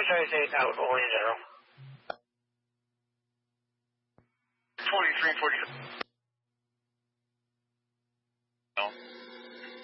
Charlie 8 out, all in general. 43 and 47.